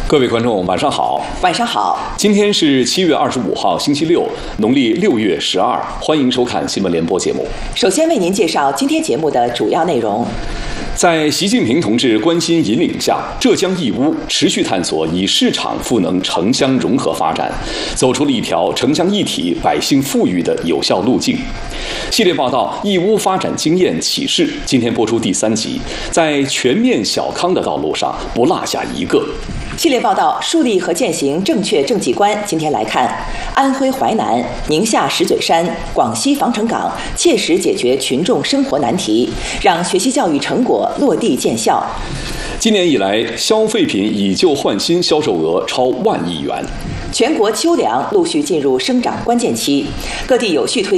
各位观众，晚上好。 晚上好。 今天是7月25号，星期六，农历6月12。欢迎收看新闻联播节目。 首先为您介绍今天节目的主要内容。 在习近平同志关心引领下，浙江义乌持续探索以市场赋能城乡融合发展，走出了一条城乡一体、百姓富裕的有效路径。系列报道《义乌发展经验启示》今天播出第3集，在全面小康的道路上不落下一个。 系列报道树立和践行正确政绩观，今天来看安徽淮南、宁夏石嘴山、广西防城港切实解决群众生活难题，让学习教育成果落地见效。 今年以来，消费品以旧换新销售额超1万亿元。 全国秋粮陆续进入生长关键期，各地有序推